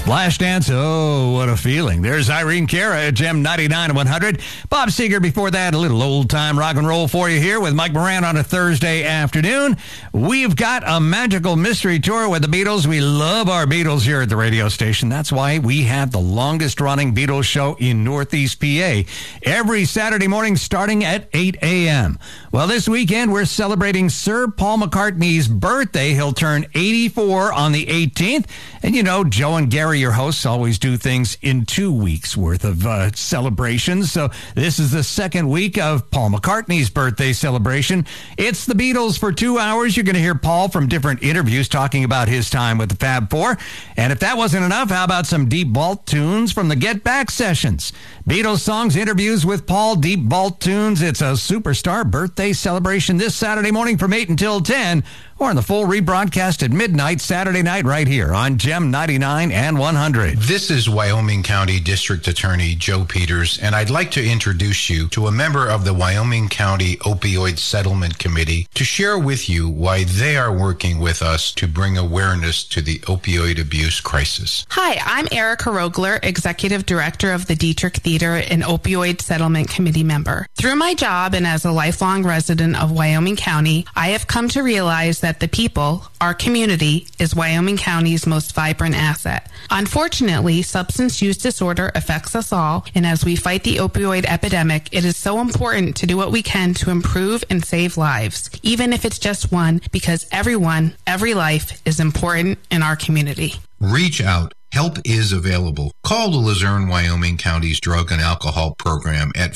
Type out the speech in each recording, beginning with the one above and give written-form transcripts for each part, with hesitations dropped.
Flashdance, oh, what a feeling. There's Irene Cara at Gem 99 and 100. Bob Seger before that, a little old-time rock and roll for you here with Mike Moran on a Thursday afternoon. We've got a magical mystery tour with the Beatles. We love our Beatles here at the radio station. That's why we have the longest-running Beatles show in Northeast PA every Saturday morning starting at 8 a.m. Well, this weekend we're celebrating Sir Paul McCartney's birthday. He'll turn 84 on the 18th. And you know, Joe and Gary, your hosts, always do things in 2 weeks worth of celebrations. So this is the second week of Paul McCartney's birthday celebration. It's the Beatles for 2 hours. You're going to hear Paul from different interviews talking about his time with the Fab Four. And if that wasn't enough, how about some Deep Vault tunes from the Get Back sessions? Beatles songs, interviews with Paul, Deep Vault tunes. It's a superstar birthday celebration this Saturday morning from 8 until 10. Or in the full rebroadcast at midnight Saturday night right here on Gem 99 and 100. This is Wyoming County District Attorney Joe Peters, and I'd like to introduce you to a member of the Wyoming County Opioid Settlement Committee to share with you why they are working with us to bring awareness to the opioid abuse crisis. Hi, I'm Erica Rogler, Executive Director of the Dietrich Theater and Opioid Settlement Committee member. Through my job and as a lifelong resident of Wyoming County, I have come to realize that the people, our community, is Wyoming County's most vibrant asset. Unfortunately, substance use disorder affects us all, and as we fight the opioid epidemic, it is so important to do what we can to improve and save lives, even if it's just one, because everyone, every life is important in our community. Reach out. Help is available. Call the Luzerne, Wyoming County's Drug and Alcohol Program at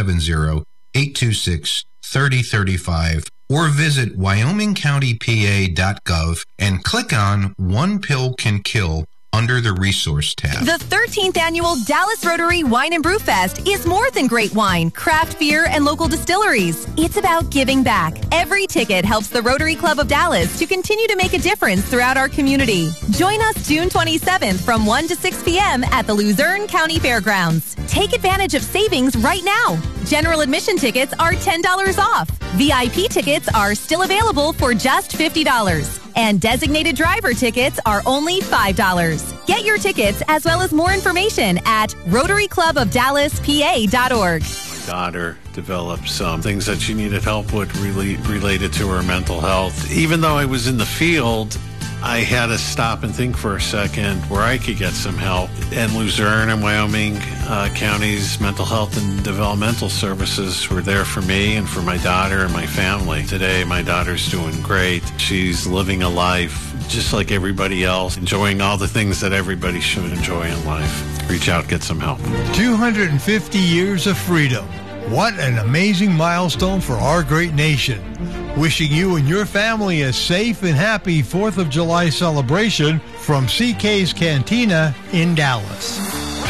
570-826-3035 or visit wyomingcountypa.gov and click on One Pill Can Kill under the Resource tab. The 13th Annual Dallas Rotary Wine and Brew Fest is more than great wine, craft beer, and local distilleries. It's about giving back. Every ticket helps the Rotary Club of Dallas to continue to make a difference throughout our community. Join us June 27th from 1 to 6 p.m. at the Luzerne County Fairgrounds. Take advantage of savings right now. General admission tickets are $10 off. VIP tickets are still available for just $50. And designated driver tickets are only $5. Get your tickets as well as more information at RotaryClubOfDallasPA.org. My daughter developed some things that she needed help with related to her mental health. Even though I was in the field, I had to stop and think for a second where I could get some help. And Luzerne and Wyoming counties' mental health and developmental services were there for me and for my daughter and my family. Today, my daughter's doing great. She's living a life just like everybody else, enjoying all the things that everybody should enjoy in life. Reach out, get some help. 250 years of freedom. What an amazing milestone for our great nation. Wishing you and your family a safe and happy 4th of July celebration from CK's Cantina in Dallas.